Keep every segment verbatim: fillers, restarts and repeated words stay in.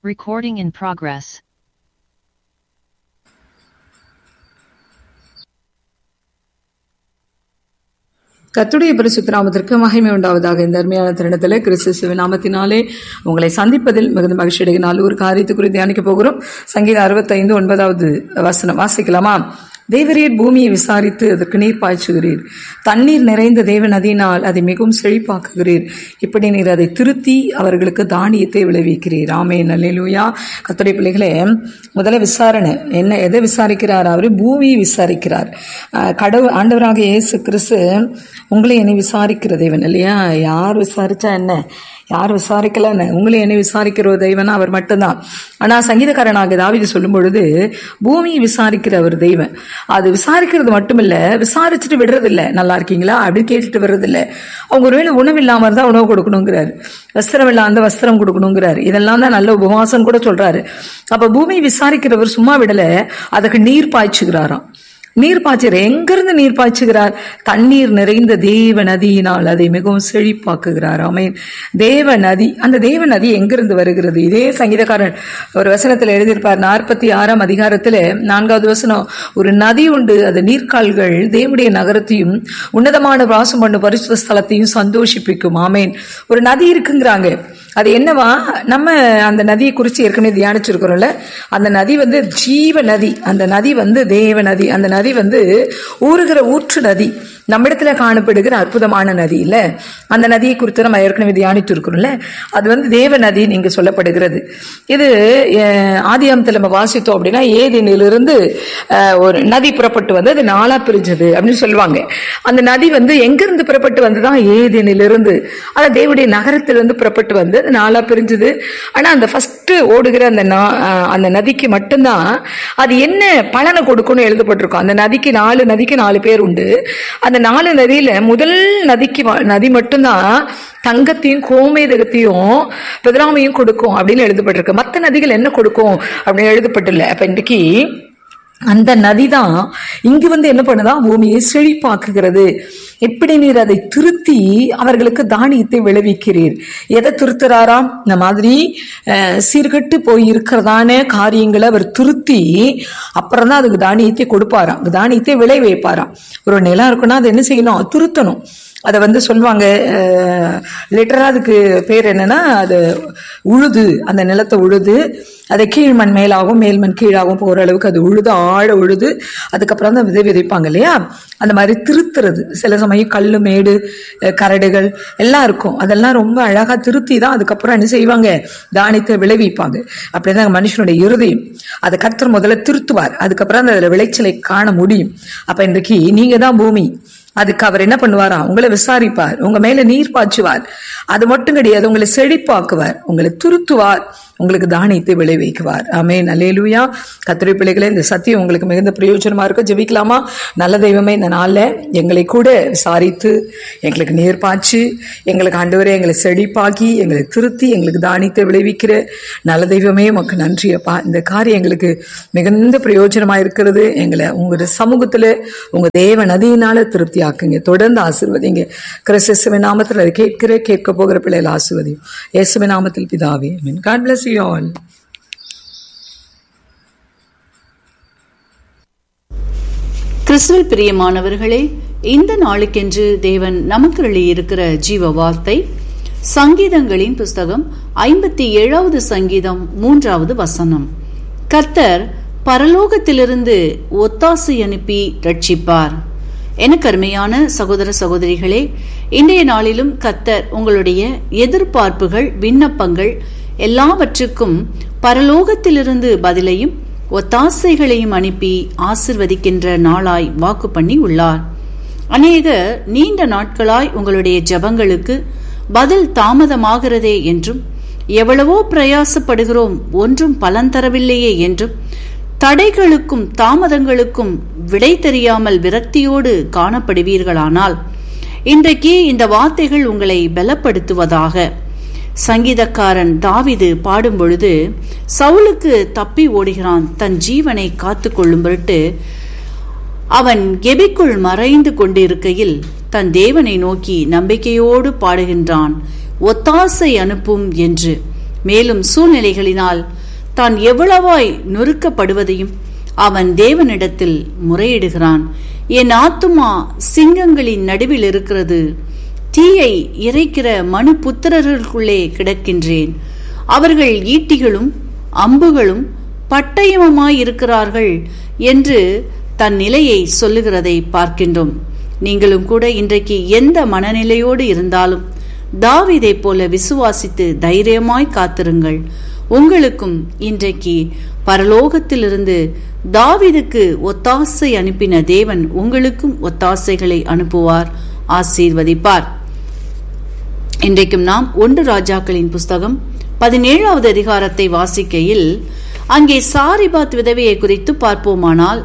Recording in progress. கர்த்தருடைய பரிசுத்த நாமத்திற்கு மகிமை உண்டாவதாக. இந்த அருமையான தருணத்தில் கிறிஸ்து நாமத்தினாலே உங்களை சந்திப்பதில் மிகுந்த மகிழ்ச்சி அடைகினால் ஒரு காரியத்தை குறித்து தியானிக்க போகிறோம். சங்கீதம் அறுபத்தி ஐந்து ஒன்பதாவது வசனம் வாசிக்கலாமா? தேவரீர் பூமியை விசாரித்து அதற்கு நீர் பாய்ச்சுகிறீர், தண்ணீர் நிறைந்த தேவ நதியினால் அதை மிகவும் செழிப்பாக்குகிறீர். இப்படி நீர் அதை திருத்தி அவர்களுக்கு தானியத்தை விளைவிக்கிறீர். ஆமென், அல்லேலூயா. கர்த்தருடைய பிள்ளைகளே, முதல்ல விசாரணை என்ன, எதை விசாரிக்கிறார்? அவர் பூமியை விசாரிக்கிறார். கடவுள் ஆண்டவராக இயேசு கிறிஸ்து உங்களை என்னை விசாரிக்கிற தேவன் இல்லையா? யார் விசாரிச்சா என்ன, யார் விசாரிக்கலன்னு, உங்களை என்னை விசாரிக்கிற ஒரு தெய்வனா அவர் மட்டும்தான். ஆனா சங்கீதக்காரனாக தாவீது சொல்லும் பொழுது பூமியை விசாரிக்கிற ஒரு தெய்வன். அது விசாரிக்கிறது மட்டுமில்ல, விசாரிச்சுட்டு விடுறது இல்லை. நல்லா இருக்கீங்களா அப்படின்னு கேட்டுட்டு விடுறது இல்லை. அவங்க ஒருவேளை உணவு இல்லாம இருந்தா உணவு கொடுக்கணுங்கிறாரு, வஸ்திரம் இல்லாம வஸ்திரம் கொடுக்கணுங்கிறாரு. இதெல்லாம் தான் நல்ல உபவாசம் கூட சொல்றாரு. அப்ப பூமியை விசாரிக்கிறவர் சும்மா விடல, அதுக்கு நீர் பாய்ச்சுகிறாராம். நீர் பாய்ச்சுற எங்கிருந்து நீர் பாய்ச்சுகிறார்? தண்ணீர் நிறைந்த தேவ நதியினால் அதை மிகவும் செழிப்பாக்குகிறார். ஆமென். தேவ நதி, அந்த தேவ நதி எங்கிருந்து வருகிறது? இதே சங்கீதக்காரன் ஒரு வசனத்தில் எழுதியிருப்பார். நாற்பத்தி ஆறாம் அதிகாரத்துல நான்காவது வசனம், ஒரு நதி உண்டு, அது நீர்க்கால்கள் தேவனுடைய நகரத்தையும் உன்னதமான வாசம் பண்ண பரிசுத்த ஸ்தலத்தையும் சந்தோஷிப்பிக்கும். ஆமென். ஒரு நதி இருக்குங்கிறாங்க. அது என்னவா? நம்ம அந்த நதியை குறித்து ஏற்கனவே தியானிச்சிருக்கிறோம்ல. அந்த நதி வந்து ஜீவ நதி, அந்த நதி வந்து தேவ நதி, அந்த நதி வந்து ஊறுகிற ஊற்று நதி, நம்மிடத்துல காணப்படுகிற அற்புதமான நதி இல்ல. அந்த நதியை குறித்து நம்ம ஏற்கனவே தியானித்து இருக்கிறோம்ல. அது வந்து தேவ நதி நீங்க சொல்லப்படுகிறது. இது ஆதியாமத்தில் நம்ம வாசித்தோம் அப்படின்னா, ஏதேனிலிருந்து ஒரு நதி புறப்பட்டு வந்து அது நாளா பிரிஞ்சது அப்படின்னு சொல்லுவாங்க. அந்த நதி வந்து எங்கிருந்து புறப்பட்டு வந்துதான்? ஏதேனிலிருந்து, அதாவது தேவனுடைய நகரத்திலிருந்து புறப்பட்டு வந்து அது நாளா பிரிஞ்சது. ஆனா அந்த ஃபர்ஸ்ட் ஓடுகிற அந்த அந்த நதிக்கு மட்டும்தான் அது என்ன பலனை கொடுக்கும்னு எழுதப்பட்டிருக்கும். அந்த நதிக்கு நாலு நதிக்கு நாலு பேர் உண்டு. அந்த நாலு நதியில முதல் நதிக்கு நதி மட்டும்தான் தங்கத்தையும் கோமேதகத்தையும் பெதராமையும் கொடுக்கும் அப்படின்னு எழுதப்பட்டிருக்கு. மற்ற நதிகள் என்ன கொடுக்கும் அப்படின்னு எழுதப்பட்டில்லை. அப்ப இன்னைக்கு அந்த நதிதான் இங்கு வந்து என்ன பண்ணுதா? பூமியை செழிப்பாக்குகிறது. எப்படி நீர் அதை திருத்தி அவர்களுக்கு தானியத்தை விளைவிக்கிறீர். எதை திருத்துறாராம்? இந்த மாதிரி சீர்கட்டு போய் இருக்கிறதான காரியங்களை அவர் திருத்தி அப்புறம் தான் அதுக்கு தானியத்தை கொடுப்பாராம், தானியத்தை விளை வைப்பாராம். ஒரு நிலம் இருக்குன்னா அது என்ன செய்யணும்? திருத்தணும். அதை வந்து சொல்லுவாங்க, லிட்டரா அதுக்கு பேர் என்னன்னா, அது உழுது, அந்த நிலத்தை உழுது அதை கீழ்மண் மேலாகவும் மேல்மண் கீழாகவும் போகிற அளவுக்கு அது உழுது, ஆழ உழுது அதுக்கப்புறம் தான் விதை விதைப்பாங்க இல்லையா? அந்த மாதிரி திருத்துறது. சில சமயம் கல் மேடு கரடுகள் எல்லாம் இருக்கும், அதெல்லாம் ரொம்ப அழகா திருத்தி தான் அதுக்கப்புறம் என்ன செய்வாங்க? தானியத்தை விளைவிப்பாங்க. அப்படிதான் மனுஷனுடைய இருதயம், அதை கர்த்தர் முதல்ல திருத்துவார், அதுக்கப்புறம் அந்த விளைச்சலை காண முடியும். அப்ப இன்றைக்கு நீங்க தான் பூமி. அதுக்கு அவர் என்ன பண்ணுவாரா? உங்களை விசாரிப்பார், உங்க மேல நீர் பாய்ச்சுவார். அது மட்டும் கிடையாது, உங்களை செழிப்பாக்குவார், உங்களை திருத்துவார், உங்களுக்கு தானியத்தை விளைவிக்குவார். ஆமென், அல்லேலூயா. கர்த்தருடைய பிள்ளைகளே, இந்த சத்தியம் உங்களுக்கு மிகுந்த பிரயோஜனமா இருக்கும். ஜெபிக்கலாமா? நல்ல தெய்வமே, இந்த நாள்ல எங்களை கூட விசாரித்து எங்களுக்கு நீர் பாய்ச்சி எங்களுக்கு ஆண்டவரே எங்களை செழிப்பாக்கி எங்களை திருத்தி எங்களுக்கு தானியத்தை விளைவிக்கிற நல்ல தெய்வமே, உமக்கு நன்றி அப்பா. இந்த காரியம் எங்களுக்கு மிகுந்த பிரயோஜனமா இருக்கிறது. எங்களை உங்களுடைய சமூகத்துல உங்க தேவ நதியினால திருப்தி ஆக்குங்க. தொடர்ந்து ஆசீர்வதிங்க. கிறிஸ்துவின் நாமத்தில் அதை கேட்கிற கேட்க போகிற பிள்ளைகள் ஆசீர்வதியும். இயேசுவின் நாமத்தில் பிதாவே, ஆமென். God bless you all. கிறிஸ்துவில் பிரியமானவர்களே, இந்த நாளுக்கென்று தேவன் நமக்கு எழுதியிருக்கிற ஜீவ வார்த்தை சங்கீதங்களின் புஸ்தகம் ஐம்பத்தி ஏழாவது சங்கீதம் மூன்றாவது வசனம். கர்த்தர் பரலோகத்திலிருந்து ஒத்தாசை அனுப்பி ரட்சிப்பார். எனக்கு அருமையான சகோதர சகோதரிகளே, இன்றைய நாளிலும் கர்த்தர் உங்களுடைய எதிர்பார்ப்புகள், விண்ணப்பங்கள் எல்லாவற்றுக்கும் பரலோகத்திலிருந்து பதிலையும் ஒத்தாசைகளையும் அனுப்பி ஆசிர்வதிக்கின்ற நாளாய் வாக்கு பண்ணி உள்ளார். அநேக நீண்ட நாட்களாய் உங்களுடைய ஜெபங்களுக்கு பதில் தாமதமாகிறதே என்றும், எவ்வளவோ பிரயாசப்படுகிறோம் ஒன்றும் பலன் தரவில்லையே என்றும், தடைகளுக்கும் தாமதங்களுக்கும் விடை தெரியாமல் விரக்தியோடு காணப்படுவீர்களானால் இன்றைக்கு இந்த வார்த்தைகள் உங்களை பலப்படுத்துவதாக. சங்கீதக்காரன் தாவீது பாடும் பொழுது, சவுலுக்கு தப்பி ஓடுகிறான், தன் ஜீவனை காத்து கொள்ளும் பொருட்டு அவன் கெபிக்குள் மறைந்து கொண்டிருக்கையில் தன் தேவனை நோக்கி நம்பிக்கையோடு பாடுகின்றான், ஒத்தாசை அனுப்பும் என்று. மேலும் சூழ்நிலைகளினால் தான் எவ்வளவாய் நொறுக்கப்படுவதையும் அவன் தேவனிடத்தில் முறையிடுகிறான். என் ஆத்துமா சிங்கங்களின் நடுவில் இருக்கிறது, தீயை இறைக்கிற மனு புத்திரர்களுக்குள்ளே கிடக்கின்றேன். அவர்கள் ஈட்டிகளும் அம்புகளும் பட்டயமுமாயிருக்கிறார்கள் என்று தன் நிலையை சொல்லுகிறதை பார்க்கின்றோம். நீங்களும் கூட இன்றைக்கு எந்த மனநிலையோடு இருந்தாலும் தாவீதை போல விசுவாசித்து தைரியமாய் காத்திருங்கள். உங்களுக்கும் இன்றைக்கு பரலோகத்திலிருந்து தாவீதுக்கு ஒத்தாசை அனுப்பின தேவன் உங்களுக்கும் ஒத்தாசைகளை அனுப்புவார், ஆசீர்வதிப்பார். இன்றைக்கும் நாம் ஒன்று ராஜாக்களின் புஸ்தகம் பதினேழாவது அதிகாரத்தை வாசிக்கையில் அங்கே சாரிபாத் விதவையை குறித்து பார்ப்போமானால்,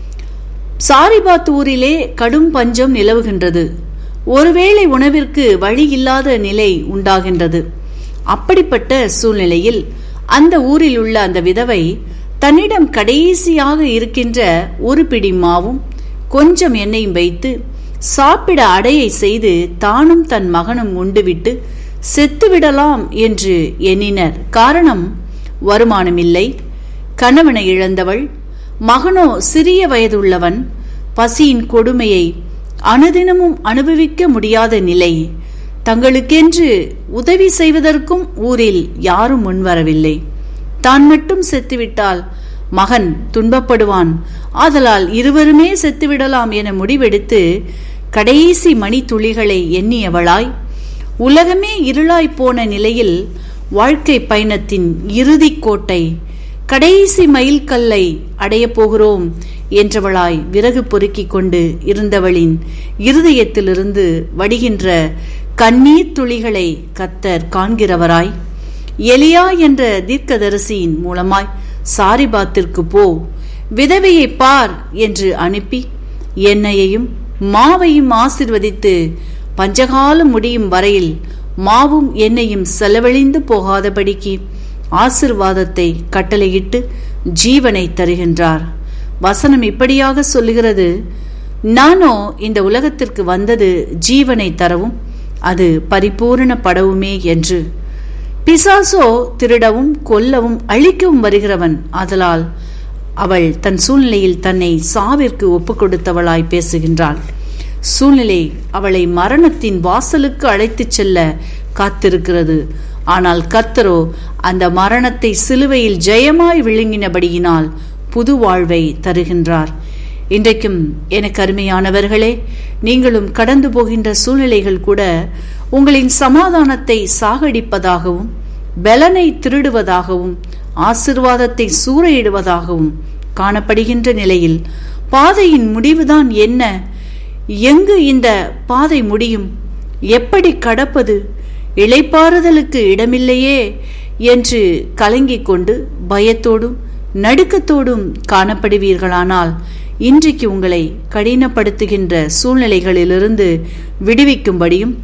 சாரிபாத் ஊரிலே கடும் பஞ்சம் நிலவுகின்றது. ஒருவேளை உணவிற்கு வழி இல்லாத நிலை உண்டாகின்றது. அப்படிப்பட்ட சூழ்நிலையில் அந்த ஊரில் உள்ள அந்த விதவை தன்னிடம் கடைசியாக இருக்கின்ற ஒரு பிடி மாவும் கொஞ்சம் எண்ணெயும் வைத்து சாப்பிட அடையை செய்து தானும் தன் மகனும் உண்டுவிட்டு செத்துவிடலாம் என்று எண்ணினர். காரணம், வருமானமில்லை, கணவனை இழந்தவள், மகனோ சிறிய வயதுள்ளவன், பசியின் கொடுமையை அனுதினமும் அனுபவிக்க முடியாத நிலை. தங்களுக்கென்று உதவி செய்வதற்கும் ஊரில் யாரும் முன்வரவில்லை. தான் மட்டும் செத்துவிட்டால் மகன் துன்பப்படுவான், ஆதலால் இருவருமே செத்துவிடலாம் என முடிவெடுத்து கடைசி மணி துளிகளை எண்ணியவளாய் உலகமே இருளாய் போன நிலையில் வாழ்க்கை பயணத்தின் இறுதி கோட்டை, கடைசி மைல் கல்லை அடைய போகிறோம் என்றவளாய் விறகு பொறுக்கிக் கொண்டு இருந்தவளின் இருதயத்திலிருந்து வடிகின்ற கண்ணீர் துளிகளை கர்த்தர் காண்கிறவராய் எலியா என்ற தீர்க்கதரிசியின் மூலமாய் சாரிபாத்திற்கு போ, விதவையை பார் என்று அனுப்பி எண்ணெயையும் மாவையும் ஆசிர்வதித்து பஞ்சகாலம் முடியும் வரையில் மாவும் எண்ணெயும் செலவழிந்து போகாதபடிக்கு ஆசிர்வாதத்தை கட்டளையிட்டு ஜீவனை தருகின்றார். வசனம் இப்படியாக சொல்லுகிறது, நானோ இந்த உலகத்திற்கு வந்தது ஜீவனை தரவும் அது பரிபூரணப்படவுமே என்று. பிசாசோ திருடவும் கொல்லவும் அழிக்கவும் வருகிறவன். ஆதலால் அவள் தன் சூழ்நிலையில் தன்னை சாவிற்கு ஒப்புக் கொடுத்தவளாய் பேசுகின்றாள். சூழ்நிலை அவளை மரணத்தின் வாசலுக்கு அழைத்துச் செல்ல காத்திருக்கிறது. ஆனால் கர்த்தரோ அந்த மரணத்தை சிலுவையில் ஜெயமாய் விழுங்கினபடியினால் புது வாழ்வை தருகின்றார். இன்றைக்கும் எனக்கு அருமையானவர்களே, நீங்களும் கடந்து போகின்ற சூழ்நிலைகள் கூட உங்களின் சமாதானத்தை சாகடிப்பதாகவும் பலனை திருடுவதாகவும் ஆசிர்வாதத்தை சூறையிடுவதாகவும் காணப்படுகின்ற நிலையில் பாதையின் முடிவுதான் என்ன? எங்கு இந்த பாதை முடியும்? எப்படி கடப்பது? இளைப்பாறுதலுக்கு இடமில்லையே என்று கலங்கிக் கொண்டு பயத்தோடும் நடுக்கத்தோடும் காணப்படுவீர்களானால் இன்றைக்கு உங்களை கடினப்படுத்துகின்ற சூழ்நிலைகளிலிருந்து விடுவிக்கும்படியும்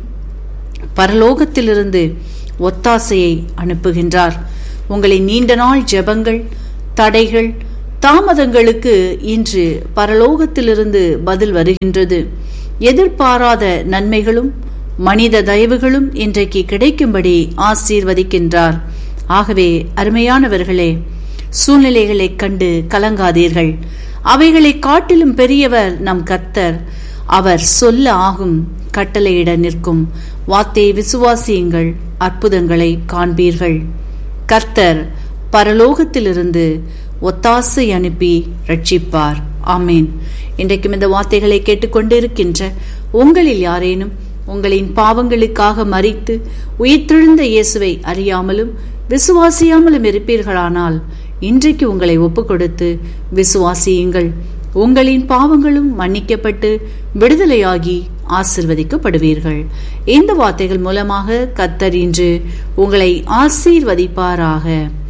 பரலோகத்திலிருந்து ஒத்தாசையை அனுப்புகின்றார். உங்களின் நீண்ட நாள் ஜெபங்கள், தடைகள், தாமதங்களுக்கு இன்று பரலோகத்திலிருந்து பதில் வருகின்றது. எதிர்பாராத நன்மைகளும் மனித தயவுகளும் இன்றைக்கு கிடைக்கும்படி ஆசீர்வதிக்கின்றார். ஆகவே அருமையானவர்களே, சூழ்நிலைகளை கண்டு கலங்காதீர்கள். அவைகளை காட்டிலும் பெரியவர் நம் கர்த்தர். அவர் சொல்ல ஆகும், கட்டளையிட நிற்கும். வார்த்தையை விசுவாசியுங்கள், அற்புதங்களை காண்பீர்கள். கர்த்தர் பரலோகத்திலிருந்து ஒத்தாசை அனுப்பி ரட்சிப்பார். ஆமேன். இன்றைக்கும் இந்த வார்த்தைகளை கேட்டுக்கொண்டிருக்கின்ற உங்களில் யாரேனும் உங்களின் பாவங்களுக்காக மரித்து உயிர்த்தெழுந்த இயேசுவை அறியாமலும் விசுவாசியாமலும் இருப்பீர்களானால் இன்றைக்கு உங்களை ஒப்புக் கொடுத்து விசுவாசியுங்கள். உங்களின் பாவங்களும் மன்னிக்கப்பட்டு விடுதலையாகி ஆசிர்வதிக்கப்படுவீர்கள். இந்த வார்த்தைகள் மூலமாக கர்த்தர் இன்று உங்களை ஆசீர்வதிப்பாராக.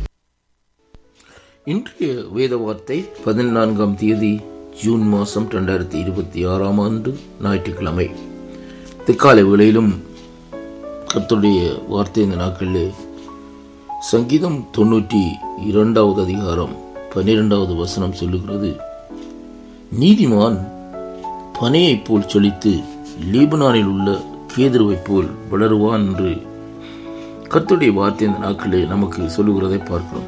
இன்றைய வேத வார்த்தை பதினான்காம் தேதி ஜூன் மாதம் இரண்டாயிரத்தி இருபத்தி ஆறாம் ஆண்டு ஞாயிற்றுக்கிழமை. திக்காலை வேளையிலும் கர்த்தருடைய வார்த்தை இந்த நாட்களிலே சங்கீதம் தொன்னூற்றி இரண்டாவது அதிகாரம் பன்னிரெண்டாவது வசனம் சொல்லுகிறது, நீதிமான் பனையைப் போல் செழித்து லீபனானில் உள்ள கேதுருவைப் போல் வளருவான் என்று கர்த்தருடைய வார்த்தை இந்த நாட்களே நமக்கு சொல்லுகிறதை பார்க்கிறோம்.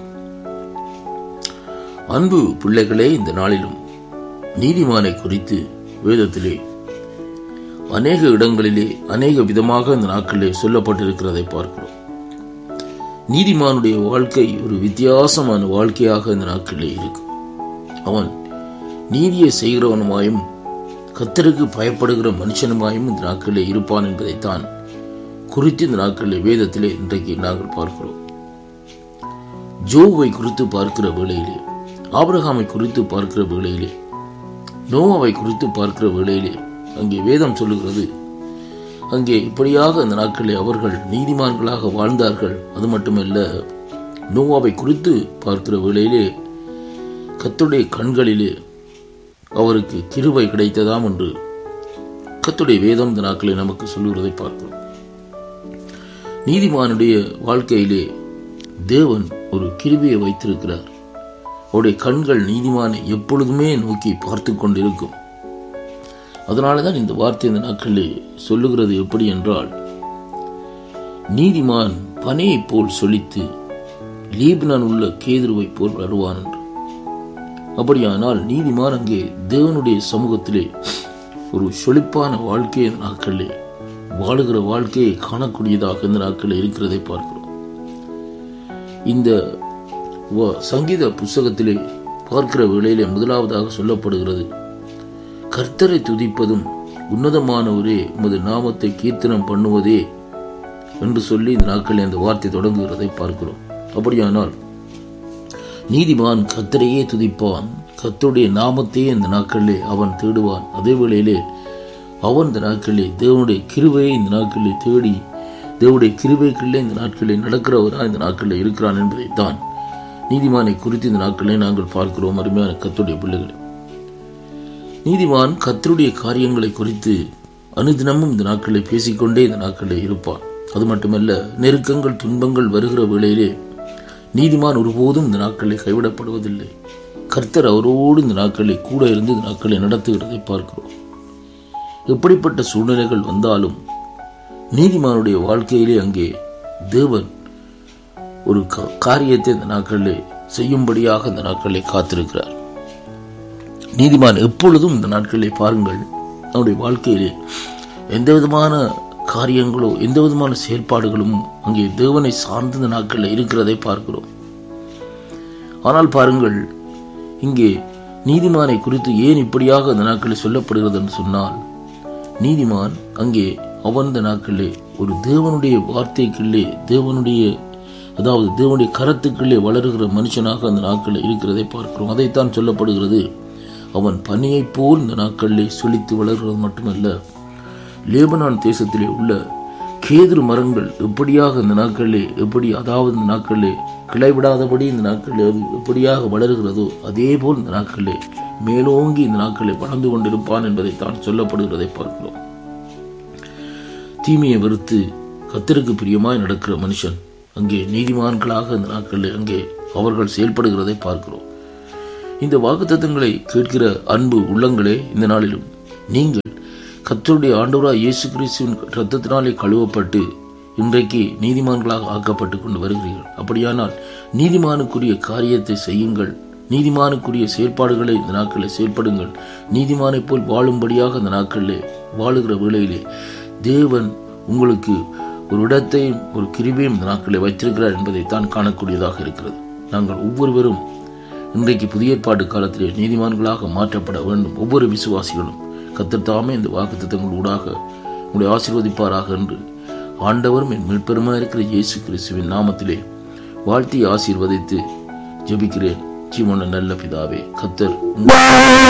அன்பு பிள்ளைகளே, இந்த நாளிலும் நீதிமானை குறித்து வேதத்திலே அநேக இடங்களிலே அநேக விதமாக இந்த நாட்களிலே சொல்லப்பட்டிருக்கிறதை பார்க்கிறோம். நீதிமானுடைய வாழ்க்கை ஒரு வித்தியாசமான வாழ்க்கையாக இந்த நாட்களிலே இருக்கும். அவன் நீதியை செய்கிறவனுமாயும் கர்த்தருக்கு பயப்படுகிற மனுஷனுமாயும் இந்த நாட்களிலே இருப்பான் என்பதைத்தான் குறித்து இந்த நாட்களிலே வேதத்திலே இன்றைக்கு நாங்கள் பார்க்கிறோம். ஜோவை குறித்து பார்க்கிற வேளையிலே, ஆபிரகாமை குறித்து பார்க்கிற வேளையிலே, நோவாவை குறித்து பார்க்கிற வேளையிலே அங்கே வேதம் சொல்லுகிறது, அங்கே இப்படியாக அந்த நாட்களிலே அவர்கள் நீதிமான்களாக வாழ்ந்தார்கள். அது மட்டுமல்ல, நோவாவை குறித்து பார்க்கிற வேளையிலே கர்த்தருடைய கண்களிலே அவருக்கு கிருபை கிடைத்ததாம் என்று கர்த்தருடைய வேதம் இந்த நாட்களிலே நமக்கு சொல்லுகிறதை பார்க்கிறோம். நீதிமானுடைய வாழ்க்கையிலே தேவன் ஒரு கிருபையை வைத்திருக்கிறார். அவருடைய கண்கள் நீதிமானை எப்பொழுதுமே நோக்கி பார்த்து கொண்டிருக்கும். அதனாலதான் இந்த வார்த்தை இந்த நாட்களிலே சொல்லுகிறது எப்படி என்றால், நீதிமான் பனையை போல் சொலித்து லீபனான் உள்ள கேதுருவை போல் வருவான் என்று. அப்படியானால் நீதிமான் அங்கே தேவனுடைய சமூகத்திலே ஒரு சொலிப்பான வாழ்க்கையை இந்த நாட்களிலே வாழுகிற வாழ்க்கையை காணக்கூடியதாக இந்த நாட்களில் இருக்கிறதை பார்க்கிறோம். இந்த சங்கீத புஸ்தகத்திலே பார்க்கிற வேளையிலே முதலாவதாக சொல்லப்படுகிறது, கர்த்தரை துதிப்பதும் உன்னதமானவரே உமது நாமத்தை கீர்த்தனம் பண்ணுவதே என்று சொல்லி இந்த நாட்களில் அந்த வார்த்தை தொடங்குகிறதை பார்க்கிறோம். அப்படியானால் நீதிமான் கர்த்தரையே துதிப்பான், கர்த்தருடைய நாமத்தையே இந்த நாட்களிலே அவன் தேடுவான். அதே வேளையிலே அவன் இந்த நாட்களிலே தேவனுடைய கிருபையை இந்த நாட்களிலே தேடி தேவனுடைய கிருபைக்குள்ளே இந்த நாட்களிலே நடக்கிறவராக இந்த நாட்களில் இருக்கிறான் என்பதைத்தான் நீதிமானை குறித்து இந்த நாட்களிலே நாங்கள் பார்க்கிறோம். அருமையான கர்த்தருடைய பிள்ளைகளே, நீதிமான் கர்த்தருடைய காரியங்களை குறித்து அனுதினமும் இந்த நாட்களை பேசிக்கொண்டே இந்த நாட்களில் இருப்பான். அது மட்டுமல்ல, நெருக்கங்கள் துன்பங்கள் வருகிற வேளையிலே நீதிமான் ஒருபோதும் இந்த நாட்களை கைவிடப்படுவதில்லை. கர்த்தர் அவரோடு இந்த நாட்களை கூட இருந்து இந்த நாட்களை நடத்துகிறதை பார்க்கிறோம். எப்படிப்பட்ட சூழ்நிலைகள் வந்தாலும் நீதிமானுடைய வாழ்க்கையிலே அங்கே தேவன் ஒரு காரியத்தை இந்த நாட்களிலே செய்யும்படியாக இந்த நாட்களிலே காத்திருக்கிறார். நீதிமான் எப்பொழுதும் இந்த நாட்களிலே பாருங்கள், அவருடைய வாழ்க்கையிலே எந்த விதமான காரியங்களோ எந்த விதமான செயல்பாடுகளும் அங்கே தேவனை சார்ந்த இந்த நாட்களில் இருக்கிறதை பார்க்கிறோம். ஆனால் பாருங்கள், இங்கே நீதிமானை குறித்து ஏன் இப்படியாக இந்த நாட்களில் சொல்லப்படுகிறது என்று சொன்னால், நீதிமான் அங்கே அவன் இந்த நாட்களிலே ஒரு தேவனுடைய வார்த்தைக்குள்ளே தேவனுடைய அதாவது தேவனுடைய கரத்துக்குள்ளே வளருகிற மனுஷனாக அந்த நாட்களில் இருக்கிறதை பார்க்கிறோம். அதைத்தான் சொல்லப்படுகிறது, அவன் பனியை போல் இந்த நாட்களிலே சொலித்து வளர்கிறது மட்டுமல்ல, லேபனான் தேசத்திலே உள்ள கேதுரு மரங்கள் எப்படியாக இந்த நாட்களிலே எப்படி அதாவது இந்த நாட்களிலே கிளைவிடாதபடி இந்த நாட்களிலே அது எப்படியாக வளருகிறதோ அதே போல் இந்த நாட்களிலே மேலோங்கி இந்த நாட்களிலே வளர்ந்து கொண்டிருப்பான் என்பதைத்தான் சொல்லப்படுகிறதை பார்க்கிறோம். தீமையை வெறுத்து கர்த்தருக்கு பிரியமாய் நடக்கிற மனுஷன் அங்கே நீதிமான்களாக இந்த நாட்களிலே அங்கே அவர்கள் செயல்படுகிறதை பார்க்கிறோம். இந்த வாக்குத்தத்தங்களை கேட்கிற அன்பு உள்ளங்களே, இந்த நாளிலும் நீங்கள் கர்த்தருடைய ஆண்டவராய் இயேசு கிறிஸ்துவின் இரத்தத்தினாலே கழுவப்பட்டு இன்றைக்கு நீதிமான்களாக ஆக்கப்பட்டு கொண்டு வருகிறீர்கள். அப்படியானால் நீதிமானுக்குரிய காரியத்தை செய்யுங்கள், நீதிமானுக்குரிய செயல்பாடுகளை இந்த நாட்களில் செயல்படுங்கள். நீதிமானை போல் வாழும்படியாக இந்த நாட்களிலே வாழுகிற வேளையிலே தேவன் உங்களுக்கு ஒரு இடத்தையும் ஒரு கிருபையும் இந்த நாட்களில் வைத்திருக்கிறார் என்பதைத்தான் காணக்கூடியதாக இருக்கிறது. நாங்கள் ஒவ்வொருவரும் இன்றைக்கு புதிய ஏற்பாட்டு காலத்திலே நீதிமான்களாக மாற்றப்பட வேண்டும். ஒவ்வொரு விசுவாசிகளும் கர்த்தர் தாமே இந்த வாக்குத்தத்தங்கள் ஊடாக உங்களை ஆசீர்வதிப்பாராக என்று ஆண்டவரும் என் மீட்பெருமாய் இருக்கிற இயேசு கிறிஸ்துவின் நாமத்திலே வாழ்த்தி ஆசீர்வதித்து ஜெபிக்கிறேன். ஜீவனுள்ள நல்ல பிதாவே, கர்த்தர்